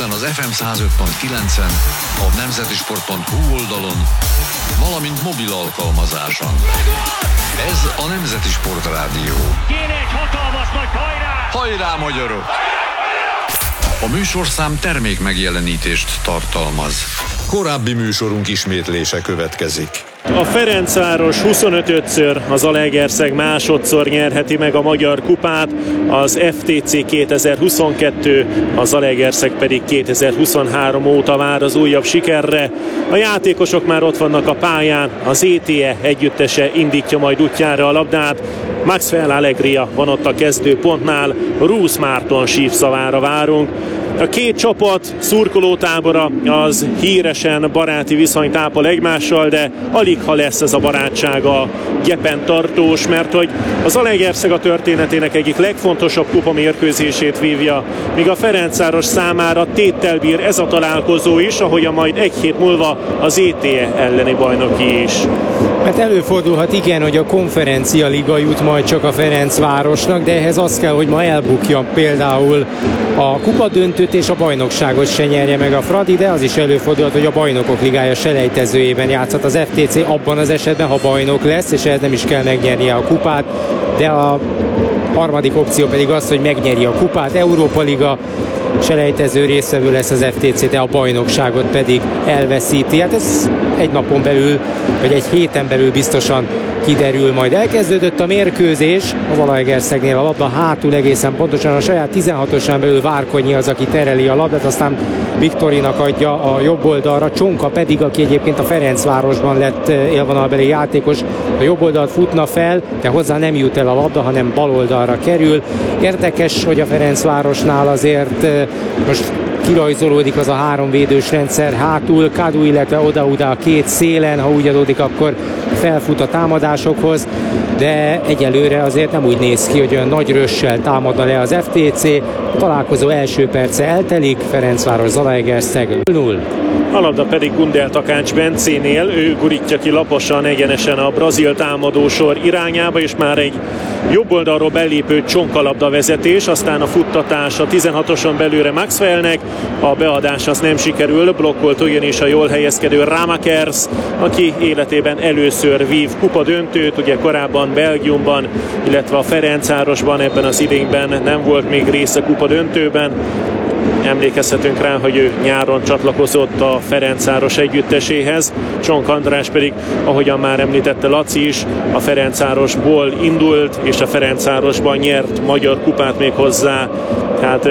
Budapesten az FM 105.9-en, a nemzetisport.hu oldalon, valamint mobil alkalmazáson. Ez a Nemzeti Sport Rádió. Kéne egy hatalmas nagy hajrá! Hajrá, magyarok! A műsorszám termék megjelenítést tartalmaz. Korábbi műsorunk ismétlése következik. A Ferencváros 25-ször, a Zalaegerszeg másodszor nyerheti meg a Magyar Kupát, az FTC 2022, a Zalaegerszeg pedig 2023 óta vár az újabb sikerre. A játékosok már ott vannak a pályán, az ETE együttese indítja majd útjára a labdát. Maxwell Alegria van ott a kezdőpontnál, Rusz Márton sívszavára várunk. A két csapat szurkolótábora az híresen baráti viszonyt ápol egymással, de alig ha lesz ez a barátság a gyepen tartós, mert hogy az Zalaegerszeg a történetének egyik legfontosabb kupamérkőzését vívja, míg a Ferencváros számára téttel bír ez a találkozó is, ahogyan majd egy hét múlva az ETE elleni bajnoki is. Mert előfordulhat igen, hogy a Konferencia Liga jut majd csak a Ferencvárosnak, de ehhez az kell, hogy ma elbukja például a kupadöntőt és a bajnokságot se nyerje meg a Fradi, de az is előfordulhat, hogy a Bajnokok Ligája selejtezőjében játszhat az FTC abban az esetben, ha bajnok lesz, és ehhez nem is kell megnyernie a kupát, de a harmadik opció pedig az, hogy megnyeri a kupát, Európa Liga selejtező résztvevő lesz az FTC, de a bajnokságot pedig elveszíti. Hát ez egy napon belül, vagy egy héten belül biztosan kiderül majd. Elkezdődött a mérkőzés, a Zalaegerszegnél a labda hátul egészen pontosan a saját 16-osán belül Várkonyi az, aki tereli a labdát, aztán Viktorinak adja a jobb oldalra, Csonka pedig, aki egyébként a Ferencvárosban lett élvonalbeli játékos, a jobb oldalt futna fel, de hozzá nem jut el a labda, hanem bal oldalra kerül. Érdekes, hogy a Ferencvárosnál azért most kirajzolódik az a háromvédős rendszer hátul, Kadu, illetve oda-oda a két szélen, ha úgy adódik, akkor felfut a támadásokhoz, de egyelőre azért nem úgy néz ki, hogy olyan nagy rössel támadna le az FTC. A találkozó első perce eltelik, Ferencváros Zalaegerszeg 0. A labda pedig Gundel Takács Bencénél, ő gurítja ki laposan egyenesen a brazil támadósor irányába, és már egy jobb oldalról belépő csonkalabda vezetés, aztán a futtatás a 16-oson belőle Maxwellnek, a beadás az nem sikerül, blokkolt ugyanis a jól helyezkedő Ramakers, aki életében először vív kupadöntőt, ugye korábban Belgiumban, illetve a Ferencvárosban ebben az idényben nem volt még része kupadöntőben. Emlékezhetünk rá, hogy ő nyáron csatlakozott a Ferencváros együtteséhez. Csonk András pedig, ahogyan már említette Laci is, a Ferencvárosból indult, és a Ferencvárosban nyert magyar kupát még hozzá, tehát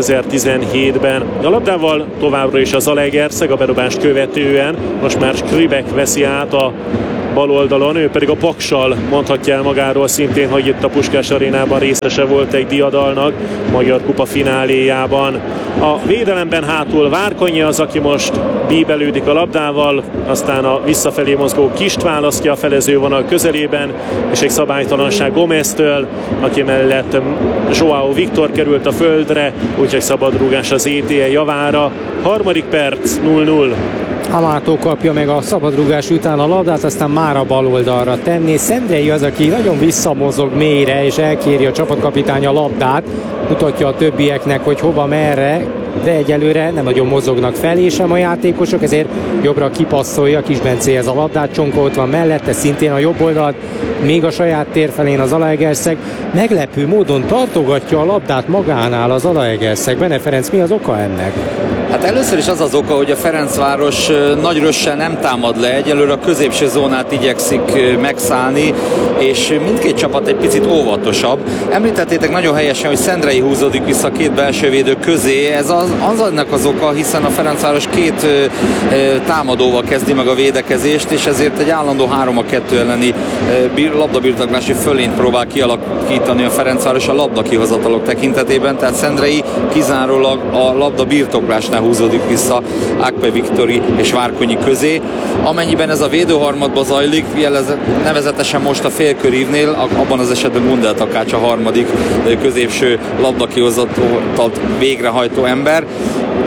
2017-ben. A labdával továbbra is a Zalaegerszeg, a bedobást követően most már Skribek veszi át a bal oldalon, ő pedig a Paksal mondhatja el magáról szintén, hogy itt a Puskás Arénában részese volt egy diadalnak, Magyar Kupa fináléjában. A védelemben hátul Várkonyi az, aki most bíbelődik a labdával, aztán a visszafelé mozgó Kist választja a felezővonal közelében, és egy szabálytalanság Gomeztől, aki mellett Joao Viktor került a földre, úgyhogy szabadrúgás az ETE javára. Harmadik perc, 0-0. Amátó kapja meg a szabadrugás után a labdát, aztán már a bal oldalra tenni. Szendrei az, aki nagyon visszamozog mélyre, és elkéri a csapatkapitány a labdát, mutatja a többieknek, hogy hova, merre, de egyelőre nem nagyon mozognak felé sem a játékosok, ezért jobbra kipasszolja Kisbencéhez a labdát, Csonka ott van mellette, szintén a jobb oldalt, még a saját tér felén az Zalaegerszeg. Meglepő módon tartogatja a labdát magánál az Zalaegerszeg. Bene Ferenc, mi az oka ennek? Hát először is az az oka, hogy a Ferencváros nagy rösszel nem támad le, egyelőre a középső zónát igyekszik megszállni, és mindkét csapat egy picit óvatosabb. Említettétek nagyon helyesen, hogy Szendrei húzódik vissza két belsővédő közé, ez az annak az oka, hiszen a Ferencváros két támadóval kezdi meg a védekezést, és ezért egy állandó 3-2 elleni labdabirtoklási fölényt próbál kialakítani a Ferencváros a labdakihozatalok tekintetében, tehát Szendrei kizárólag a labda birtoklásnál húzódik vissza Ákpe Viktori és Várkonyi közé. Amennyiben ez a védőharmadba zajlik, nevezetesen most a félkörívnél, abban az esetben Gundel Takács a harmadik középső labdakihozatalt végrehajtó ember.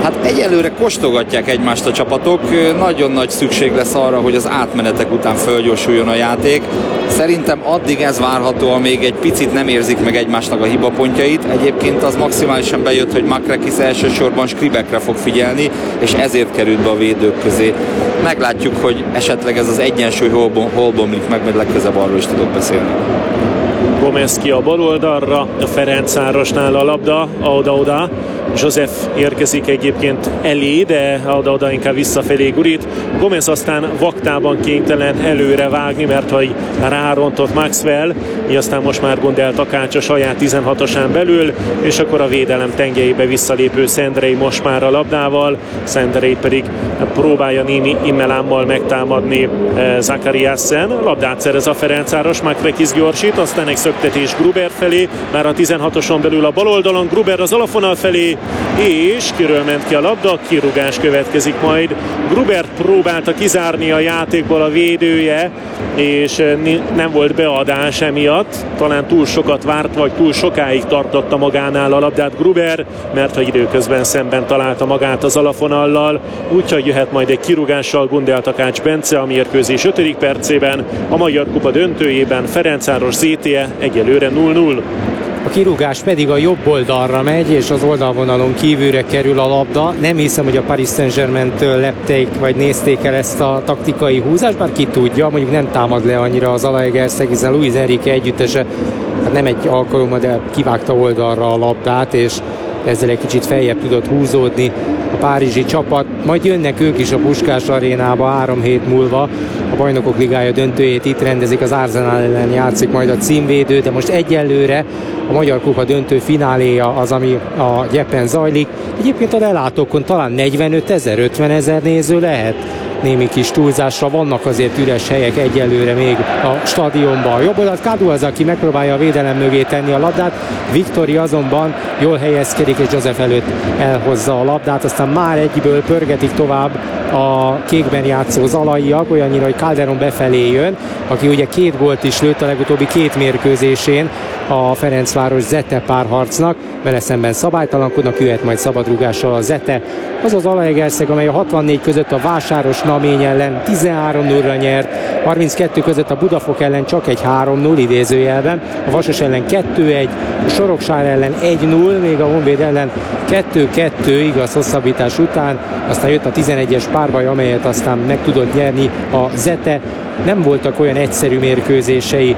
Hát egyelőre kóstolgatják egymást a csapatok, nagyon nagy szükség lesz arra, hogy az átmenetek után fölgyorsuljon a játék. Szerintem addig ez várható, amíg egy picit nem érzik meg egymásnak a hibapontjait. Egyébként az maximálisan bejött, hogy Makrakis elsősorban Skribekre fog figyelni, és ezért került be a védők közé. Meglátjuk, hogy esetleg ez az egyensúly hol bomlik meg, mert legközelebb arról is tudok beszélni. Gomez ki a bal oldalra, a Ferencvárosnál a labda, oda-oda. Joseph érkezik egyébként elé, de oda-oda inkább visszafelé gurít. Gomez aztán vaktában kénytelen előre vágni, mert hogy rárontott Maxwell, így aztán most már Gundel Takács a saját 16-osán belül, és akkor a védelem tengelyébe visszalépő Szendrei most már a labdával, Szendrei pedig próbálja némi immelámmal megtámadni Zakariassen. Labdát szerez a Ferencváros, Makrakis gyorsít, aztán egy szöktetés Gruber felé, már a 16-oson belül a bal oldalon, Gruber az alapvonal felé, és kiről ment ki a labda, kirúgás következik majd. Gruber próbálta kizárni a játékból a védője, és nem volt beadás emiatt. Talán túl sokat várt, vagy túl sokáig tartotta magánál a labdát Gruber, mert ha időközben szemben találta magát az alapvonallal. Úgyhogy jöhet majd egy kirúgással Gundel Takács Bence a mérkőzés 5. percében. A Magyar Kupa döntőjében Ferencváros ZTE egyelőre 0-0. A kirúgás pedig a jobb oldalra megy, és az oldalvonalon kívülre kerül a labda. Nem hiszem, hogy a Paris Saint-Germain-től lepték, vagy nézték el ezt a taktikai húzást, bár ki tudja, mondjuk nem támad le annyira az Zalaegerszeg, hiszen Luis Enrique együttese, hát nem egy alkalommal, de kivágta oldalra a labdát, és ezzel egy kicsit feljebb tudott húzódni a párizsi csapat. Majd jönnek ők is a Puskás arénába 3 hét múlva. A Bajnokok Ligája döntőjét itt rendezik, az Arsenal ellen játszik majd a címvédő, de most egyelőre a Magyar Kupa döntő fináléja az, ami a gyepen zajlik. Egyébként a lelátókon talán 45 000, 50 000 néző lehet. Némi kis túlzásra vannak azért üres helyek egyelőre még a stadionban. A jobb oldalt Kadu az, aki megpróbálja a védelem mögé tenni a labdát. Viktori azonban jól helyezkedik, és Joseph előtt elhozza a labdát. Aztán már egyből pörgetik tovább a kékben játszó zalaiak, olyannyira, hogy Calderon befelé jön, aki ugye 2 gólt is lőtt a legutóbbi 2 mérkőzésén a Ferencváros Zete párharcnak, vele szemben szabálytalankodnak, jöhet majd szabadrúgással a Zete. Az az Zalaegerszeg, amely a 64 között a Vásáros Namény ellen 13-0-ra nyert, 32 között a Budafok ellen csak egy 3-0 idézőjelben, a Vasas ellen 2-1, a Soroksár ellen 1-0, még a Honvéd ellen 2-2, igaz, hosszabbítás után, aztán jött a 11-es párbaj, amelyet aztán meg tudott nyerni a Zete. Nem voltak olyan egyszerű mérkőzései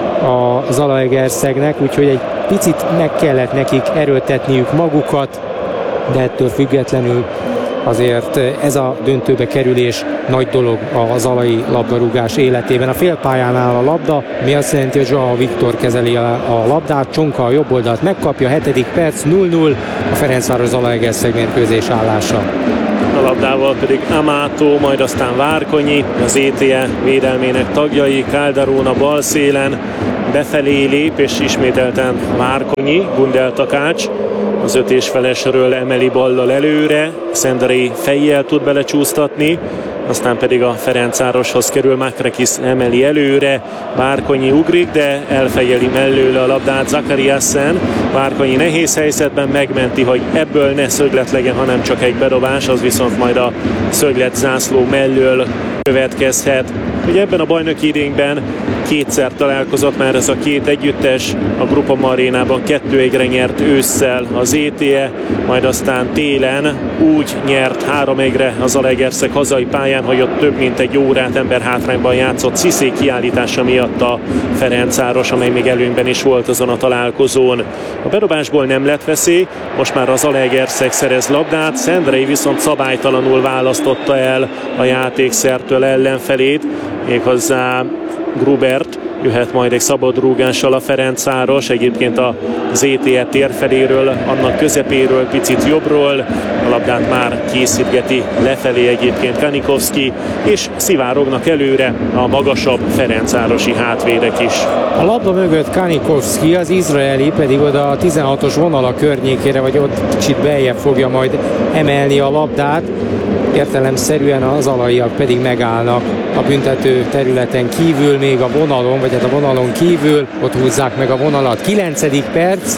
a Zalaegerszegnek, úgyhogy egy picit meg kellett nekik erőltetniük magukat, de ettől függetlenül azért ez a döntőbe kerülés nagy dolog a zalai labdarúgás életében. A félpályánál a labda, mi azt jelenti, hogy Joao Viktor kezeli a labdát, Csonka a jobb oldalt megkapja, 7. perc, 0-0 a Ferencváros Zalaegerszeg mérkőzés állása. A labdával pedig Amato, majd aztán Várkonyi, az ETE védelmének tagjai, Calderon a bal szélen, befelé lép, és ismételten Várkonyi, Gundel Takács az 5 felesről emeli ballal előre, Szendrei fejjel tud belecsúsztatni, aztán pedig a Ferencvároshoz kerül, Makrakis emeli előre, Várkonyi ugrik, de elfejeli mellőle a labdát Zakariassen. Várkonyi nehéz helyzetben megmenti, hogy ebből ne szöglet legyen, hanem csak egy bedobás, az viszont majd a szöglet zászló mellől következhet. Ugye ebben a bajnoki idényben 2-szer találkozott már ez a 2 együttes, a Groupama arénában 2-1-re nyert ősszel az ETE, majd aztán télen úgy nyert 3-1-re az Zalaegerszeg hazai pályán, hogy ott több mint egy órát emberhátrányban játszott Cissé kiállítása miatt a Ferencváros, amely még előnyben is volt azon a találkozón. A bedobásból nem lett veszély, most már az Zalaegerszeg szerez labdát, Szendrei viszont szabálytalanul választotta el a játékszertől ellenfelét, méghozzá Grubert. Jöhet majd egy szabadrúgással a Ferencváros, egyébként az ETE térfeléről, annak közepéről, picit jobbról. A labdát már készítgeti lefelé egyébként Kanikovski, és szivárognak előre a magasabb ferencvárosi hátvédek is. A labda mögött Kanikovski, az izraeli pedig oda a 16-os vonala környékére, vagy ott kicsit beljebb fogja majd emelni a labdát. Értelemszerűen az zalaiak pedig megállnak a büntető területen kívül, még a vonalon, vagy hát a vonalon kívül, ott húzzák meg a vonalat. 9. perc,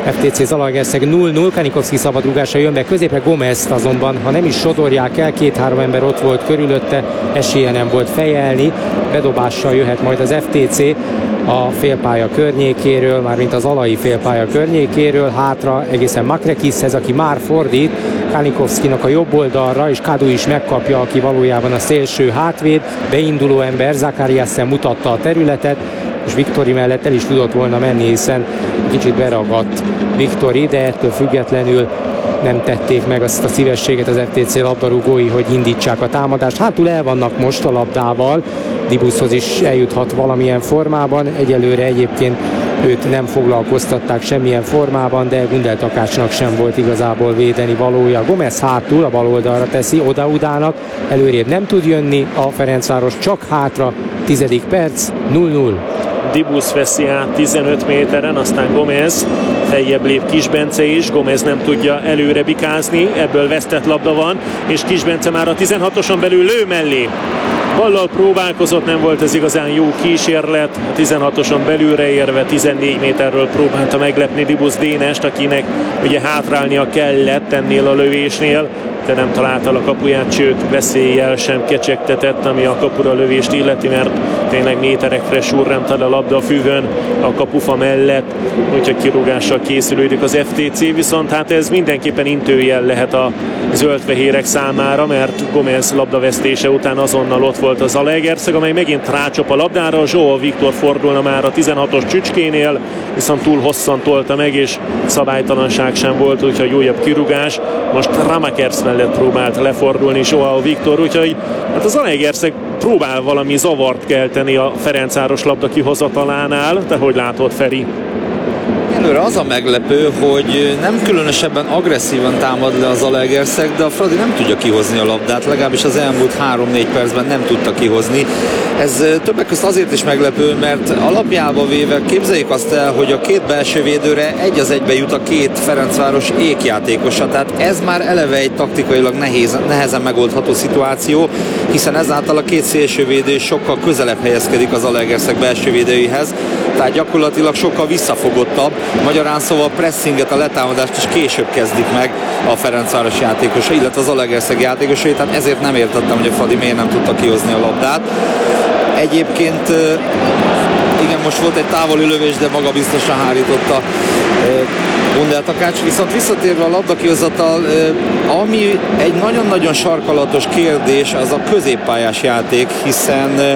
FTC Zalaegerszeg 0-0, Kanikovszki szabadrúgása jön be középre, Gomezt azonban, ha nem is sodorják el, 2-3 ember ott volt körülötte, esélye nem volt fejelni, bedobással jöhet majd az FTC a félpálya környékéről, mármint az alai félpálya környékéről, hátra egészen Makrekishez, aki már fordít Kanikovszkinak a jobb oldalra, és Kadu is megkapja, aki valójában a szélső hátvéd, beinduló ember, Zakariasen mutatta a területet, és Viktori mellett el is tudott volna menni, hiszen kicsit beragadt Viktori, de ettől függetlenül nem tették meg azt a szívességet az FTC labdarúgói, hogy indítsák a támadást. Hátul el vannak most a labdával, Dibuszhoz is eljuthat valamilyen formában, egyelőre egyébként őt nem foglalkoztatták semmilyen formában, de Gundel Takácsnak sem volt igazából védeni valója. Gomez hátul, a bal oldalra teszi, Oda-Udának, előrébb nem tud jönni a Ferencváros, csak hátra, 10. perc, 0-0. Dibusz veszi át 15 méteren, aztán Gomez, feljebb lép Kisbence is, Gomez nem tudja előre bikázni, ebből vesztett labda van, és Kisbence már a 16-oson belül lő mellé. Ballal próbálkozott, nem volt ez igazán jó kísérlet, a 16-oson belülre érve 14 méterről próbálta meglepni Dibusz Dénest, akinek ugye hátrálnia kellett ennél a lövésnél, de nem találta a kapuját, sőt veszéllyel sem kecsegtetett, ami a kapura lövést illeti, mert tényleg méterekre surrant a labda a füvön a kapufa mellett, úgyhogy kirúgással készülődik az FTC, viszont hát ez mindenképpen intőjel lehet a zöldfehérek számára, mert Gomez labdavesztése után azonnal ott volt az Zalaegerszeg, amely megint rácsap a labdára, Joao Viktor fordulna már a 16-os csücskénél, viszont túl hosszan tolta meg, és szabálytalanság sem volt, úgyhogy újabb kirúgás. Most Ramakers mellett próbált lefordulni Joao Viktor, úgyhogy hát a Zalaegerszeg próbál valami zavart kelteni a Ferencváros labda kihozatalánál. Te hogy látod, Feri? Előre az a meglepő, hogy nem különösebben agresszívan támad le az Zalaegerszeg, de a Fradi nem tudja kihozni a labdát, legalábbis az elmúlt 3-4 percben nem tudta kihozni. Ez többek között azért is meglepő, mert alapjába véve képzeljük azt el, hogy a két belső védőre egy az egybe jut a két Ferencváros ékjátékosa, tehát ez már eleve egy taktikailag nehezen megoldható szituáció, hiszen ezáltal a két szélsővédő sokkal közelebb helyezkedik az Zalaegerszeg belső védőihez, tehát gyakorlatilag sokkal visszafogottabb, magyarán szóval a pressinget, a letámadást is később kezdik meg a Ferencváros játékosai, illetve az Zalaegerszeg játékosai, tehát ezért nem értettem, hogy a Fradi miért nem tudta kihozni a labdát. Egyébként igen, most volt egy távoli lövés, de maga biztosan hárította Gundel Takács, viszont visszatérve a labdakihozatal, ami egy nagyon-nagyon sarkalatos kérdés, az a középpályás játék, hiszen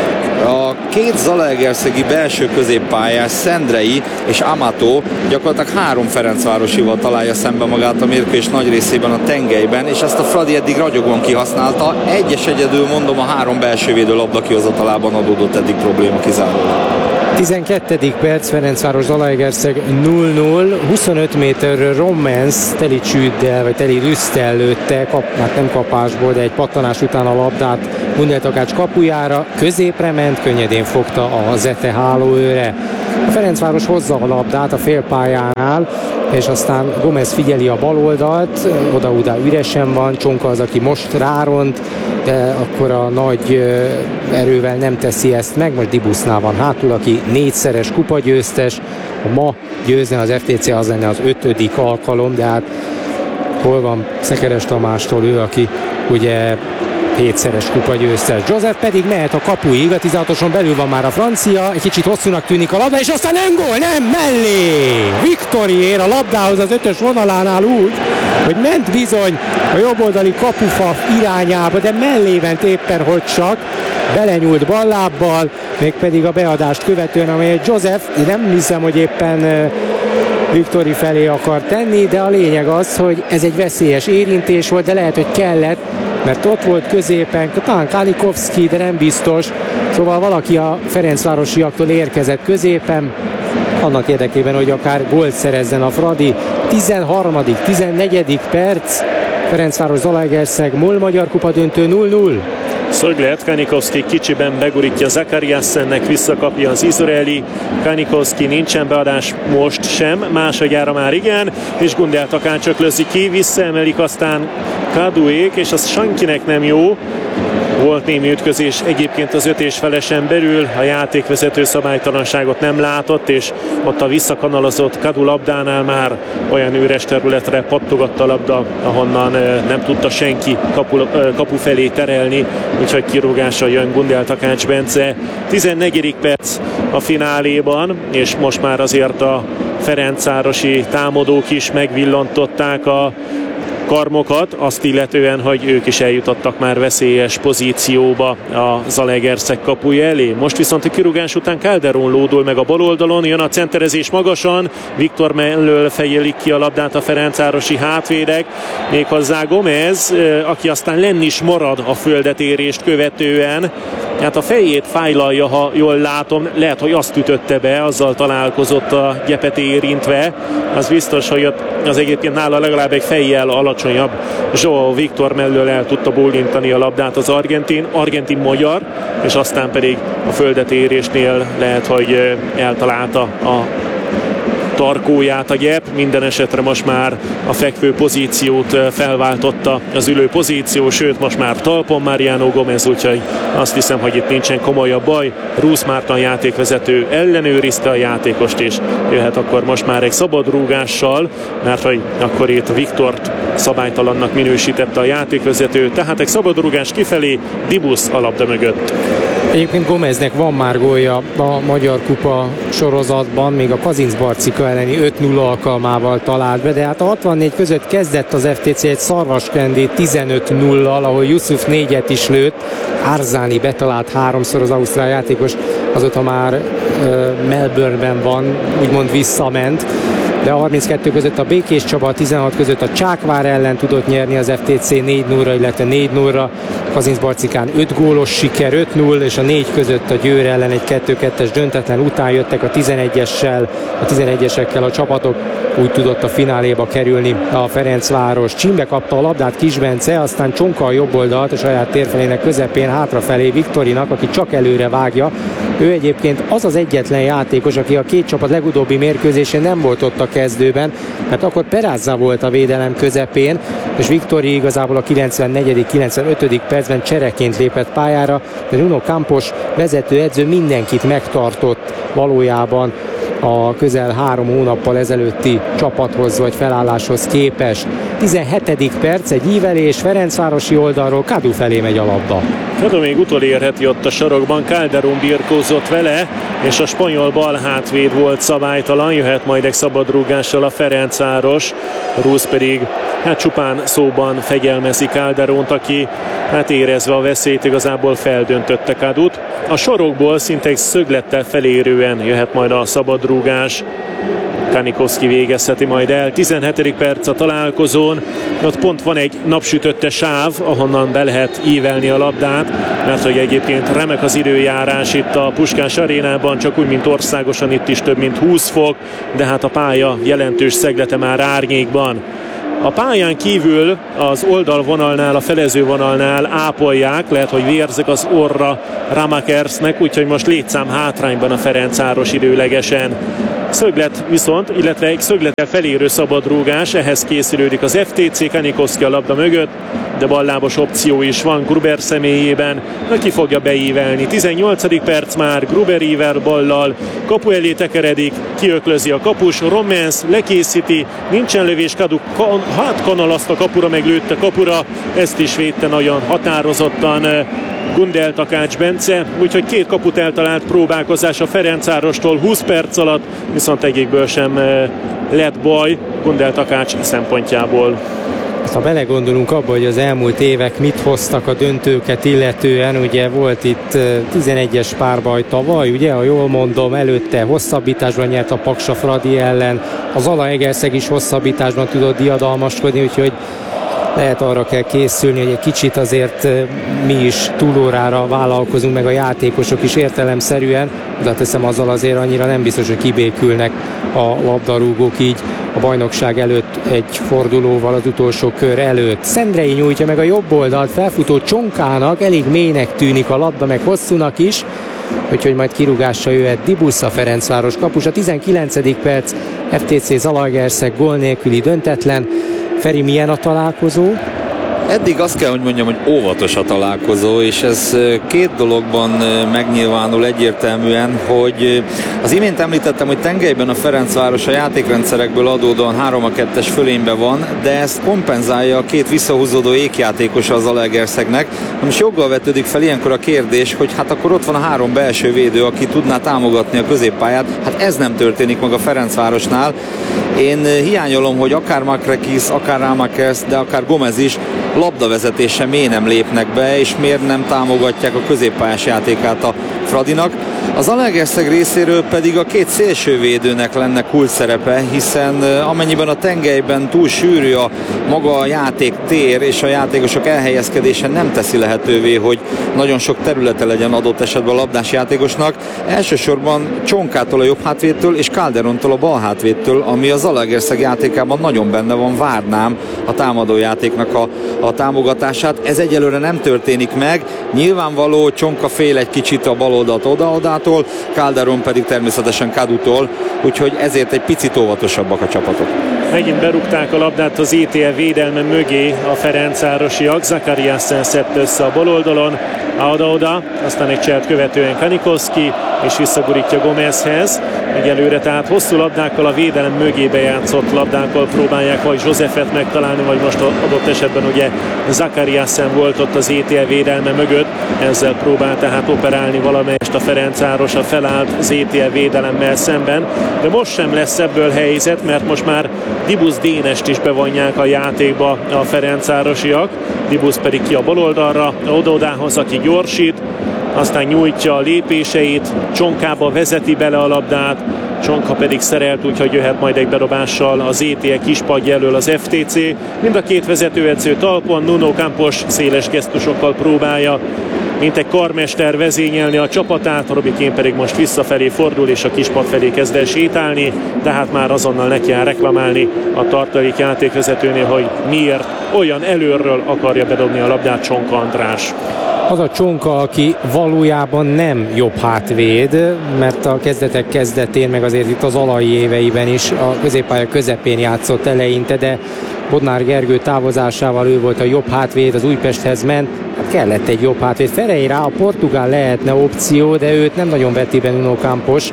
a két zalaegerszegi belső középpályás, Szendrei és Amato gyakorlatilag 3 ferencvárosival találja szembe magát a mérkőzés nagy részében a tengelyben, és ezt a Fradi eddig ragyogóan kihasználta. Egyedül mondom, a 3 belsővédő labdakihozatalában adódott eddig probléma kizárólag. 12. perc, Ferencváros Zalaegerszeg 0-0, 25 méterről Rommens teli csűddel, vagy teli rüsztel lőtte, hát nem kapásból, de egy pattanás után a labdát Gundel Takács kapujára, középre ment, könnyedén fogta a Zete hálóőre. A Ferencváros hozza a labdát a félpályánál, és aztán Gomez figyeli a bal oldalt, oda-oda üresen van, Csonka az, aki most ráront, de akkor a nagy erővel nem teszi ezt meg, most Dibusznál van hátul, aki 4-szeres kupagyőztes, ha ma győzne az FTC, az lenne az 5. alkalom, de hát hol van Szekeres Tamástól ő, aki ugye 7-szeres kupagyőztes. Joseph pedig mehet a kapuig, a 16-oson belül van már a francia, egy kicsit hosszúnak tűnik a labda, és aztán öngól, nem, mellé! Viktori ér a labdához az 5-ös vonalánál úgy, hogy ment bizony a jobboldali kapufa irányába, de mellé ment éppen, hogy csak belenyúlt ballábbal, mégpedig a beadást követően, amelyet Joseph, nem hiszem, hogy éppen Viktori felé akar tenni, de a lényeg az, hogy ez egy veszélyes érintés volt, de lehet, hogy kellett, mert ott volt középen, talán Kanikovszki, de nem biztos, szóval valaki a ferencvárosiaktól érkezett középen, annak érdekében, hogy akár gólt szerezzen a Fradi. 13., 14. perc, Ferencváros Zalaegerszeg, MOL Magyar Kupa döntő 0-0. Szöglet, Kanikovszki kicsiben begurítja Zakariassennek, visszakapja az izraeli. Kanikovszki nincsen beadás most sem, másodjára már igen, és Gundel Takács lözi ki, visszaemelik aztán Kaduék, és az senkinek nem jó. Volt némi ütközés egyébként az 5 és felesen belül, a játékvezető szabálytalanságot nem látott, és ott a visszakanalazott Kadu labdánál már olyan üres területre pattogott a labda, ahonnan nem tudta senki kapu felé terelni, úgyhogy kirúgásra jön Gundel Takács Bence. 14. perc a fináléban, és most már azért a ferencvárosi támadók is megvillantották a karmokat, azt illetően, hogy ők is eljutottak már veszélyes pozícióba a Zalaegerszeg kapuja elé. Most viszont a kirúgás után Calderón lódul meg a bal oldalon, jön a centerezés magasan, Viktor mellől fejelik ki a labdát a ferencvárosi hátvédek, méghozzá Gomez, aki aztán lenn is marad a földetérést követően. Hát a fejét fájlalja, ha jól látom, lehet, hogy azt ütötte be, azzal találkozott a gyepet érintve. Az biztos, hogy az egyébként nála legalább egy fejjel alacsonyabb João Viktor mellől el tudta bólintani a labdát az argentin-magyar, és aztán pedig a földetérésnél lehet, hogy eltalálta a tarkóját a gyep, minden esetre most már a fekvő pozíciót felváltotta az ülő pozíció, sőt most már talpon Mariano Gomez, úgyhogy azt hiszem, hogy itt nincsen komolyabb baj. Rusz Márton játékvezető ellenőrizte a játékost, és jöhet akkor most már egy szabad rúgással, mert hogy akkor itt Viktort szabálytalannak minősítette a játékvezető, tehát egy szabad rúgás kifelé, Dibusz a labda mögött. Egyébként Gomeznek van már gólja a Magyar Kupa sorozatban, még a Kazincbarcika elleni 5-0 alkalmával talált be, de hát a 64 között kezdett az FTC egy szarvaskendét 15-0-al, ahol Yusuf 4-et is lőtt, Arzani betalált 3-szor az ausztrál játékos, azóta már Melbourneben van, úgymond visszament. De a 32 között a Békés Csaba, a 16 között a Csákvár ellen tudott nyerni az FTC 4-0-ra, illetve 4-0-ra. Kazincbarcikán 5 gólos siker, 5-0, és a 4 között a Győr ellen egy 2-2-es döntetlen után jöttek a 11-esekkel a csapatok. Úgy tudott a fináléba kerülni a Ferencváros. Csimbe kapta a labdát Kis Bence, aztán csonka a jobb oldalt a saját térfelének közepén hátrafelé Viktorinak, aki csak előre vágja. Ő egyébként az az egyetlen játékos, aki a két csapat legutóbbi mérkőzésén nem volt ott a kezdőben, mert akkor Perázza volt a védelem közepén, és Viktori igazából a 94.-95. percben csereként lépett pályára, de Nuno Campos vezetőedző mindenkit megtartott valójában a közel 3 hónappal ezelőtti csapathoz vagy felálláshoz képest. 17. perc, egy ívelés Ferencvárosi oldalról, Kadu felé megy a labda. Kadu még utolérheti ott a sarokban, Calderón birkózott vele, és a spanyol bal hátvéd volt szabálytalan, jöhet majd egy szabadrúgással a Ferencváros, Rusz pedig csupán szóban fegyelmezi Calderónt, aki érezve a veszélyt igazából feldöntötte Kadut. A sorokból szinte egy szöglettel felérően jöhet majd a szabadrúgás. Kanikowski végezheti majd el. 17. perc a találkozón, ott pont van egy napsütötte sáv, ahonnan be lehet ívelni a labdát, mert hogy egyébként remek az időjárás itt a Puskás arénában, csak úgy, mint országosan itt is több mint 20 fok, de hát a pálya jelentős szeglete már árnyékban. A pályán kívül az oldalvonalnál, a felezővonalnál ápolják, lehet, hogy vérzek az orra Ramakersnek, úgyhogy most létszám hátrányban a Ferencváros időlegesen. Szöglet viszont, illetve egy szöglettel felérő szabadrúgás, ehhez készülődik az FTC, Kanikowski a labda mögött, de ballábos opció is van Gruber személyében, ki fogja beívelni. 18. perc már, Gruber ível ballal, kapu elé tekeredik, kiöklözi a kapus, Romans lekészíti, nincsen lövés, Kadu kanalazt a kapura, meglőtte kapura, ezt is védte nagyon határozottan Gundel Takács Bence, úgyhogy 2 kaput eltalált próbálkozás a Ferencvárostól 20 perc alatt, viszont egyikből sem lett baj Gundel Takács szempontjából. Ha belegondolunk abba, hogy az elmúlt évek mit hoztak a döntőket illetően, ugye volt itt 11-es párbaj tavaly, ugye, ha jól mondom, előtte hosszabbításban nyert a Paksa Fradi ellen, az Zalaegerszeg is hosszabbításban tudott diadalmaskodni, úgyhogy lehet arra kell készülni, hogy egy kicsit azért mi is túlórára vállalkozunk, meg a játékosok is értelemszerűen, de teszem azzal azért annyira nem biztos, hogy kibékülnek a labdarúgók így a bajnokság előtt egy fordulóval az utolsó kör előtt. Szendrei nyújtja meg a jobb oldalt, felfutó Csonkának, elég mélynek tűnik a labda, meg hosszúnak is, úgyhogy majd kirúgásra jöhet Dibusz, a Ferencváros kapus. A 19. perc, FTC Zalaegerszeg gól nélküli döntetlen. Feri, milyen a találkozó? Eddig azt kell, hogy mondjam, hogy óvatos a találkozó, és ez két dologban megnyilvánul egyértelműen, hogy az imént említettem, hogy tengelyben a Ferencváros a játékrendszerekből adódóan 3-2-es fölényben van, de ezt kompenzálja a két visszahúzódó ékjátékosa az Zalaegerszegnek. Most joggal vetődik fel ilyenkor a kérdés, hogy hát akkor ott van a 3 belső védő, aki tudná támogatni a középpályát. Hát ez nem történik meg a Ferencvárosnál. Én hiányolom, hogy akár Makrekis, akár Ramakers, de akár Gomez is labdavezetése miért nem lépnek be, és miért nem támogatják a középpályás játékát a Fradinak. Az Zalaegerszeg részéről pedig a két szélsővédőnek lenne kult szerepe, hiszen amennyiben a tengelyben túl sűrű a maga a játéktér, és a játékosok elhelyezkedése nem teszi lehetővé, hogy nagyon sok területe legyen adott esetben a labdás játékosnak. Elsősorban Csonkától a jobb hátvédtől és Calderontól a bal hátvédtől, ami a Zalaegerszeg játékában nagyon benne van, várnám a támadójátéknak a támogatását. Ez egyelőre nem történik meg. Nyilvánvaló, Csonka fél egy kicsit a bal oldalt oda-odától, Calderon pedig természetesen Kadutól, úgyhogy ezért egy picit óvatosabbak a csapatok. Megint berúgták a labdát az ETL védelme mögé a ferencvárosiak. Zakariasen szedte össze a bal oldalon, oda-oda, aztán egy cselt követően Kanikowski, és visszagurítja Gomezhez. Egyelőre tehát hosszú labdákkal a védelem mögébe játszott labdákkal próbálják vagy Józsefet megtalálni, vagy most adott esetben ugye Zakariasen volt ott az ETL védelme mögött. Ezzel próbál tehát operálni valamelyest a Ferencváros a felállt az ETL védelemmel szemben. De most sem lesz ebből helyzet, mert most már Dibusz Dénest is bevonják a játékba a ferencvárosiak. Dibusz pedig ki a baloldalra, oda-odához, aki gyorsít, aztán nyújtja a lépéseit, Csonkába vezeti bele a labdát, Csonka pedig szerelt, úgyhogy jöhet majd egy bedobással az ETL kispadja elől az FTC. Mind a két vezetőedző talpon, Nuno Campos széles gesztusokkal próbálja mint egy karmester vezényelni a csapatát, Robbie Keane pedig most visszafelé fordul és a kispad felé kezd el sétálni, tehát már azonnal neki áll reklamálni a tartalék játékvezetőnél, hogy miért olyan előről akarja bedobni a labdát Csonka András. Az a Csonka, aki valójában nem jobb hátvéd, mert a kezdetek kezdetén, meg azért itt az alai éveiben is a középpálya közepén játszott eleinte, de Bodnár Gergő távozásával ő volt a jobb hátvéd, az Újpesthez ment, hát kellett egy jobb hátvéd. Ferreira a portugál lehetne opció, de őt nem nagyon veti be Nuno Campos,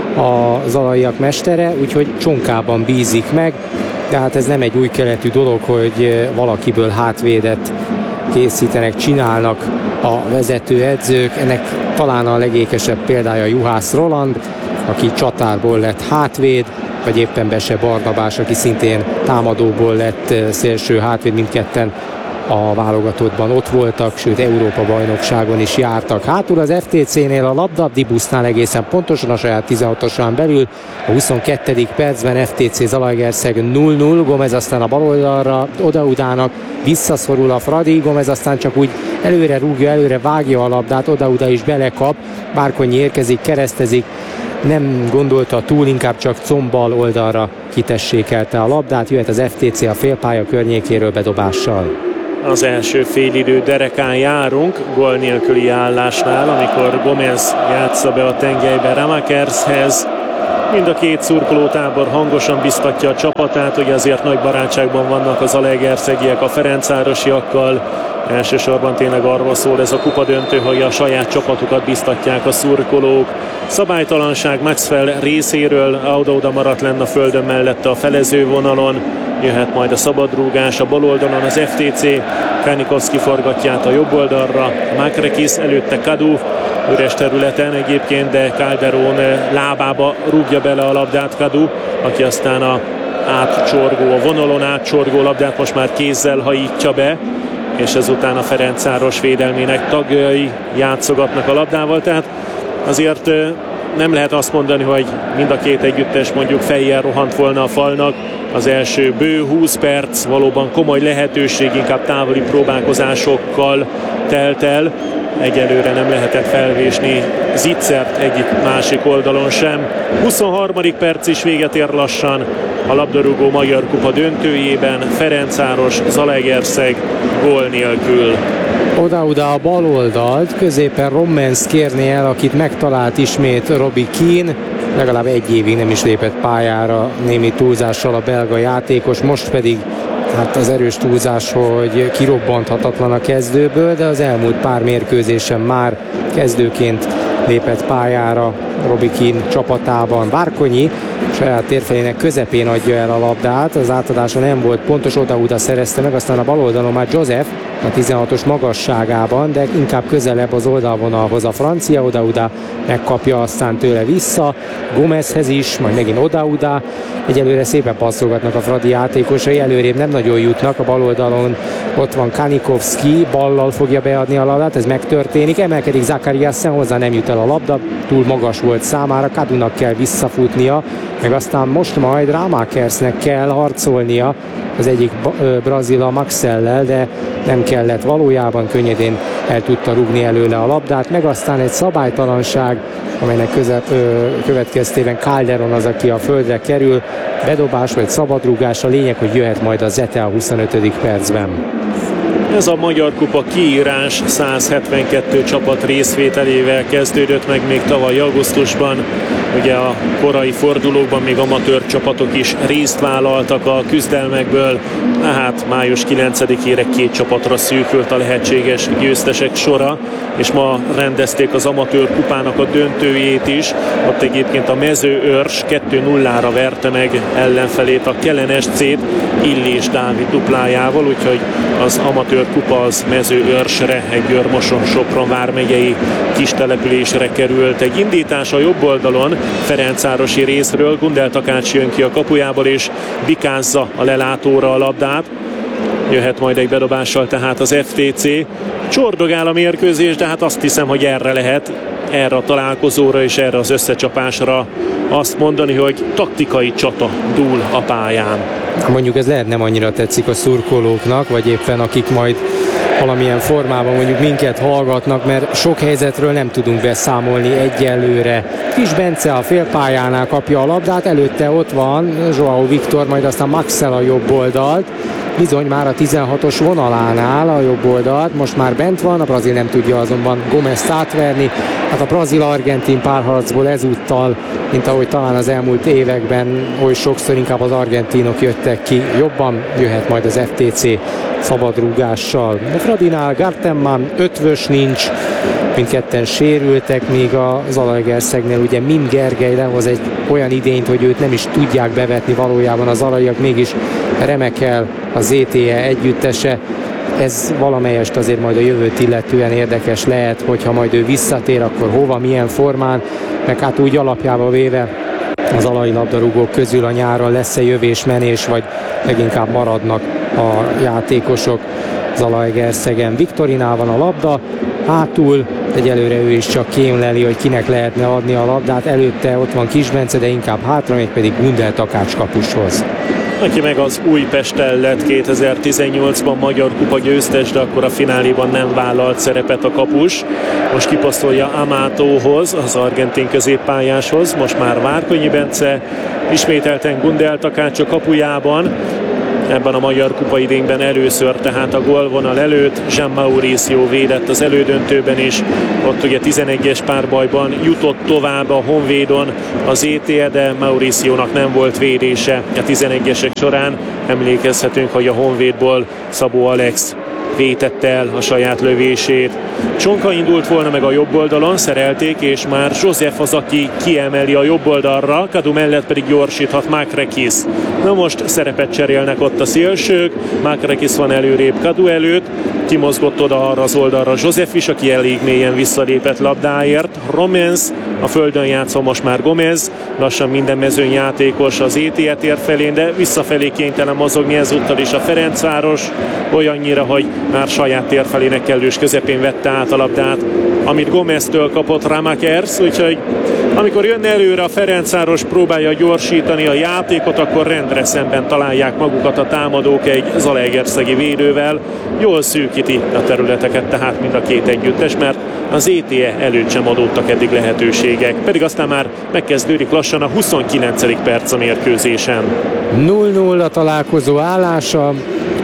az alaiak mestere, úgyhogy Csonkában bízik meg, de hát ez nem egy új keletű dolog, hogy valakiből hátvédet készítenek, csinálnak a vezetőedzők. Ennek talán a legékesebb példája Juhász Roland, aki csatárból lett hátvéd, vagy éppen Bese Barnabás, aki szintén támadóból lett szélső hátvéd, mindketten a válogatottban ott voltak, sőt Európa-bajnokságon is jártak. Hátul az FTC-nél a labda, Dibusznál egészen pontosan a saját 16-osán belül, a 22. percben FTC Zalaegerszeg 0-0, Gomez aztán a bal oldalra Oda-Udának visszaszorul a Fradi, Gomez aztán csak úgy előre rúgja, előre vágja a labdát, Oda-Uda is belekap, Márkonyi érkezik, keresztezik, nem gondolta túl, inkább csak combal oldalra kitessékelte a labdát, jöhet az FTC a félpálya környékéről bedobással. Az első félidő derekán járunk, gól nélküli állásnál, amikor Gomez játsza be a tengelybe Ramakershez. Mind a két szurkolótábor hangosan biztatja a csapatát, hogy azért nagy barátságban vannak az zalaegerszegiek a ferencvárosiakkal. Elsősorban tényleg arról szól ez a kupadöntő, hogy a saját csapatukat biztatják a szurkolók. Szabálytalanság Maxwell részéről, oda maradt lenne a földön mellette a felező vonalon. Jöhet majd a szabadrúgás a bal oldalon az FTC, Kanikowski forgatját a jobb oldalra, Makrekis előtte Kadu, üres területen egyébként, de Calderon lábába rúgja bele a labdát Kadu, aki aztán a vonalon átcsorgó labdát most már kézzel hajítja be, és ezután a Ferencváros védelmének tagjai játszogatnak a labdával, tehát azért nem lehet azt mondani, hogy mind a két együttes mondjuk fejjel rohant volna a falnak. Az első bő 20 perc valóban komoly lehetőség, inkább távoli próbálkozásokkal telt el. Egyelőre nem lehetett felvésni Zitzert egyik másik oldalon sem. 23. perc is véget ér lassan a labdarúgó Magyar Kupa döntőjében. Ferencváros Zalaegerszeg gól nélkül. Oda a bal oldalt, középen Rommens kérné el, akit megtalált ismét Robbie Keane. Legalább egy évig nem is lépett pályára némi túlzással a belga játékos, most pedig hát az erős túlzás, hogy kirobbanthatatlan a kezdőből, de az elmúlt pár mérkőzésen már kezdőként lépett pályára Robbie Keane csapatában. Várkonyi saját térfelének közepén adja el a labdát, az átadása nem volt pontos, oda-oda szerezte meg, aztán a bal oldalon már Joseph a 16-os magasságában, de inkább közelebb az oldalvonalhoz a francia, oda-oda megkapja, aztán tőle vissza, Gomezhez is, majd megint oda-oda. Egyelőre szépen passzolgatnak a Fradi játékosai, előrébb nem nagyon jutnak, a bal oldalon ott van Kanikovski, ballal fogja beadni a labdát, ez megtörténik, emelkedik Zakariasen, hozzá nem jut el a labda, túl magas volt számára, Kadunak kell visszafutnia, meg aztán most majd Ramakersnek kell harcolnia az egyik brazil a Maxellel, de nem kellett valójában, könnyedén el tudta rúgni előle a labdát, meg aztán egy szabálytalanság, amelynek következtében Calderon az, aki a földre kerül, bedobás vagy szabadrúgás, a lényeg, hogy jöhet majd a Zete a 25. percben. Ez a Magyar Kupa kiírás 172 csapat részvételével kezdődött meg még tavaly augusztusban. Ugye a korai fordulókban még amatőr csapatok is részt vállaltak a küzdelmekből. Hát május 9-ére 2 csapatra szűkült a lehetséges győztesek sora, és ma rendezték az amatőr kupának a döntőjét is. Ott egyébként a Mezőőrs 2-0-ra verte meg ellenfelét, a Kellen SC-t Illés Dávid duplájával, úgyhogy az amatőr kupa az Mezőőrsre, egy Győr-Moson-Sopron vármegyei kis településre került. Egy indítás a jobb oldalon Ferencvárosi részről, Gundel Takács jön ki a kapujából és bikázza a lelátóra a labdát. Jöhet majd egy bedobással tehát az FTC. Csordogál a mérkőzés, de hát azt hiszem, hogy erre lehet, erre a találkozóra és erre az összecsapásra azt mondani, hogy taktikai csata dúl a pályán. Mondjuk ez lehet nem annyira tetszik a szurkolóknak, vagy éppen akik majd valamilyen formában mondjuk minket hallgatnak, mert sok helyzetről nem tudunk beszámolni egyelőre. Kis Bence a félpályánál kapja a labdát, előtte ott van João Victor, majd aztán Maxell a jobb oldalt. Bizony már a 16-os vonalánál a jobb oldalt, most már bent van, a brazil nem tudja azonban Gomezt átverni. Hát a brazil-argentin párharcból ezúttal, mint ahogy talán az elmúlt években, oly sokszor inkább az argentinok jöttek ki jobban, jöhet majd az FTC szabadrúgással. A Fradinál Gartenmann, ötvös nincs, mindketten sérültek, míg a Zalaegerszegnél ugye Mim Gergely lehoz egy olyan idényt, hogy őt nem is tudják bevetni, valójában az alaiak mégis remekel a ZTE együttese. Ez valamelyest azért majd a jövőt illetően érdekes lehet, hogyha majd ő visszatér, akkor hova, milyen formán, meg hát úgy alapjába véve az alai labdarúgók közül a nyáron lesz-e jövés-menés, vagy leginkább maradnak a játékosok Zalaegerszegen. Viktorinál van a labda, hátul egyelőre ő is csak kémleli, hogy kinek lehetne adni a labdát, előtte ott van Kis Bence, de inkább hátra, még pedig Gundel Takács kapushoz. Aki meg az Újpesttel lett 2018-ban Magyar Kupa győztes, de akkor a fináléban nem vállalt szerepet a kapus. Most kipasszolja Amatóhoz, az argentin középpályáshoz, most már Várkonyi Bence, ismételten Gundel Takács a kapujában. Ebben a Magyar Kupa idényben először tehát a gólvonal előtt. Jean Mauricio védett az elődöntőben is. Ott ugye 11-es párbajban jutott tovább a Honvédon az ETE, de Mauriciónak nem volt védése a 11-esek során. Emlékezhetünk, hogy a Honvédból Szabó Alex vétette el a saját lövését. Csonka indult volna meg a jobb oldalon, szerelték, és már Joseph az, aki kiemeli a jobb oldalra, Kadu mellett pedig gyorsíthat Makrekis. Na most szerepet cserélnek ott a szélsők, Makrekis van előrébb Kadu előtt, kimozgott oda arra az oldalra Joseph is, aki elég mélyen visszalépett labdáért. Romens, a földön játszva most már Gomez, lassan minden mezőnyjátékos az ETE tér felén, de visszafelé kénytelen mozogni ezúttal is a Ferencváros, olyannyira, hogy már saját térfelének kellős közepén vette át a labdát, amit Gomeztől kapott Ramakers, úgyhogy amikor jönne előre a Ferencváros, próbálja gyorsítani a játékot, akkor rendre szemben találják magukat a támadók egy zalaegerszegi védővel. Jól szűkíti a területeket tehát mind a két együttes, mert az ETE előtt sem adódtak eddig lehetőségek. Pedig aztán már megkezdődik lassan a 29. perc a mérkőzésen. 0-0 a találkozó állása.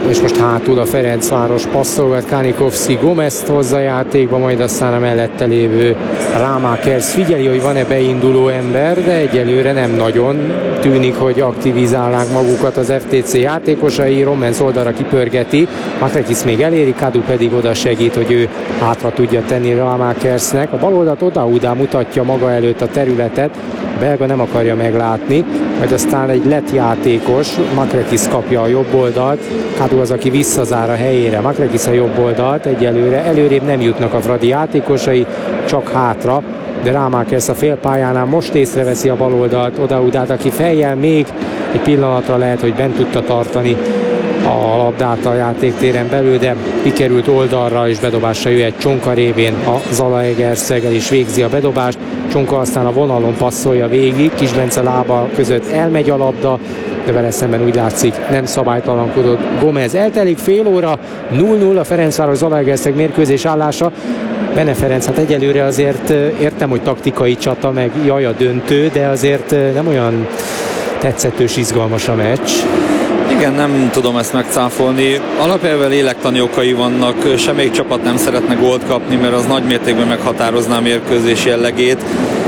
és most hátul a Ferencváros passzolgat, Kanikovszki Gomezt hozza játékba, majd aztán a mellette lévő Rámákers figyeli, hogy van-e beinduló ember, de egyelőre nem nagyon tűnik, hogy aktivizálnák magukat az FTC játékosai. Romens oldalra kipörgeti, Makrekis még eléri, Kadu pedig oda segít, hogy ő hátra tudja tenni Rámákersnek. A bal oldalt Odaudá mutatja maga előtt a területet, a belga nem akarja meglátni, majd aztán egy lett játékos, Makrekis kapja a jobb oldalt, Kadu az, aki visszazár a helyére, Makrekis a jobb oldalt, egyelőre előrébb nem jutnak a Fradi játékosai, csak hátra, de Rámákers a félpályánál most észreveszi a bal oldalt, Odaudát, aki fejjel még egy pillanatra lehet, hogy bent tudta tartani a labdát a játéktéren belül, de kikerült oldalra és bedobásra jöhet Csonka révén a Zalaegerszeggel is végzi a bedobást. Csonka aztán a vonalon passzolja végig, Kisbence lába között elmegy a labda, de vele szemben úgy látszik nem szabálytalankodott Gomez. Eltelik fél óra, 0-0 a Ferencváros Zalaegerszeg mérkőzés állása. Bene Ferenc, hát egyelőre azért értem, hogy taktikai csata, meg jaj a döntő, de azért nem olyan tetszetős, izgalmas a meccs. Igen, nem tudom ezt megcáfolni. Alapelve lélektani okai vannak, semmelyik csapat nem szeretne gólt kapni, mert az nagy mértékben meghatározná a mérkőzés jellegét.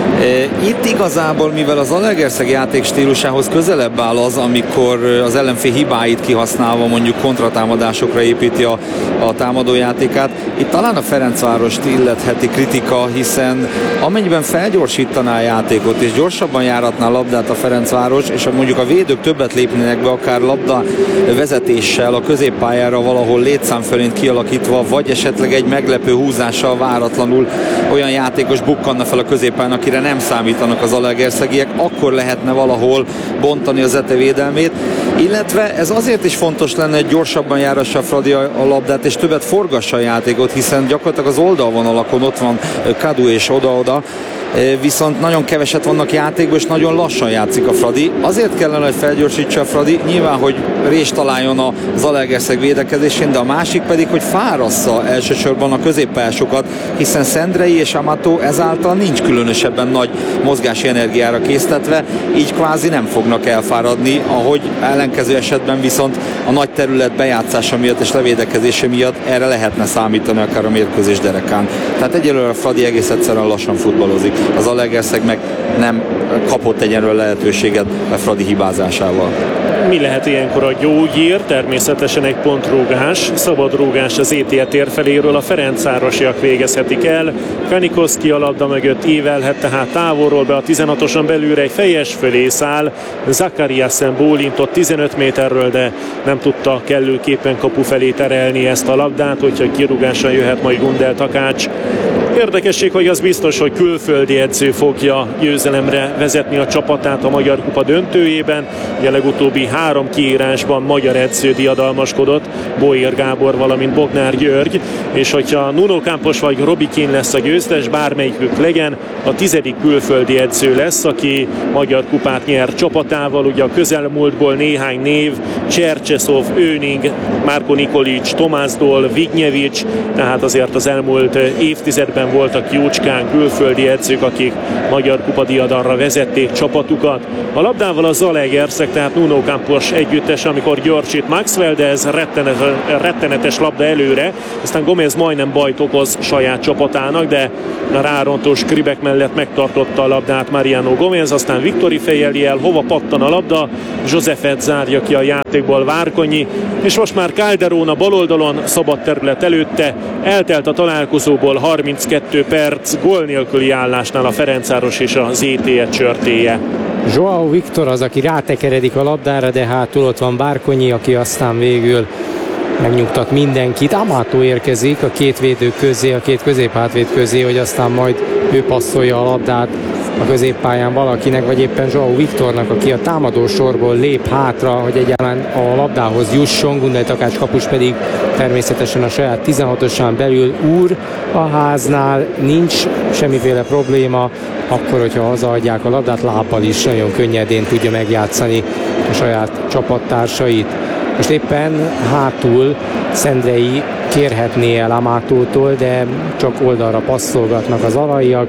Itt igazából, mivel az Zalaegerszeg játék stílusához közelebb áll az, amikor az ellenfél hibáit kihasználva mondjuk kontratámadásokra építi a támadójátékát, itt talán a Ferencvárost illetheti kritika, hiszen amennyiben felgyorsítaná a játékot és gyorsabban járatná a labdát a Ferencváros, és mondjuk a védők többet lépnének be akár labda vezetéssel a középpályára valahol létszám fölint kialakítva, vagy esetleg egy meglepő húzással váratlanul olyan játékos bukkanna fel a középpályán, akire nem számítanak az zalaegerszegiek, akkor lehetne valahol bontani az Zete védelmét, illetve ez azért is fontos lenne, hogy gyorsabban járassa a Fradi a labdát és többet forgassa a játékot, hiszen gyakorlatilag az oldalvonalakon ott van Kadu és oda-oda, viszont nagyon keveset vannak játékban, és nagyon lassan játszik a Fradi. Azért kellene, hogy felgyorsítsa a Fradi, nyilván, hogy rést találjon a Zalaegerszeg védekezésén, de a másik pedig, hogy fárassza elsősorban a középpályásokat, hiszen Szendrei és Amato ezáltal nincs különösebben nagy mozgási energiára késztetve, így kvázi nem fognak elfáradni, ahogy ellenkező esetben viszont a nagy terület bejátszása miatt és levédekezése miatt erre lehetne számítani akár a mérkőzés derekán. Tehát egyelőre a Fradi egész egyszerűen lassan futballozik. Az Zalaegerszeg meg nem kapott egyenről lehetőséget a Fradi hibázásával. Mi lehet ilyenkor a gyógyír? Természetesen egy pontrúgás, szabad rúgás az ETE tér feléről, a ferencvárosiak végezhetik el. Kanikovszki a labda mögött ívelhet, tehát távolról be a 16-oson belülre egy fejes fölé száll. Zakariasen bólintott 15 méterről, de nem tudta kellőképpen kapu felé terelni ezt a labdát, úgyhogy kirúgással jöhet majd Gundel Takács. Érdekesség, hogy az biztos, hogy külföldi edző fogja győzelemre vezetni a csapatát a Magyar Kupa döntőjében. Ugye legutóbbi 3 kiírásban magyar edző diadalmaskodott, Bóér Gábor, valamint Bognár György, és hogyha Nuno Campos vagy Robi Keane lesz a győztes, bármelyikük legyen, a 10. külföldi edző lesz, aki Magyar Kupát nyer csapatával. Ugye a közelmúltból néhány név: Csercseszov, Öning, Márko Nikolic, Tomás Dól, Vignyevics, tehát azért az elmúlt évtizedben voltak jócskán külföldi edzők, akik Magyar Kupa diadalra vezették csapatukat. A labdával a Zalaegerszeg, tehát Nuno Campos együttes, amikor gyorsít Maxwell, de ez rettenetes labda előre, aztán Gomez majdnem bajt okoz saját csapatának, de a rárontó Skribek mellett megtartotta a labdát Mariano Gomez, aztán Viktori fejeli el, hova pattan a labda, Józsefet zárja ki a játékból Várkonyi, és most már Calderón a baloldalon, szabad terület előtte, eltelt a találkozóból 32 perc, gól nélküli állásnál a Ferencváros és az ETE csörtéje. João Viktor az, aki rátekeredik a labdára, de hátul ott van Várkonyi, aki aztán végül megnyugtat mindenkit. Amato érkezik a két védő közé, a két középhátvéd közé, hogy aztán majd ő passzolja a labdát a középpályán valakinek, vagy éppen João Viktornak, aki a támadó sorból lép hátra, hogy egyáltalán a labdához jusson. Gundel Takács kapus pedig természetesen a saját 16-osán belül úr a háznál, nincs semmiféle probléma, akkor, hogyha hazaadják a labdát, lábbal is nagyon könnyedén tudja megjátszani a saját csapattársait. Most éppen hátul Szendrei kérhetné el Amatótól, de csak oldalra passzolgatnak az alaiak.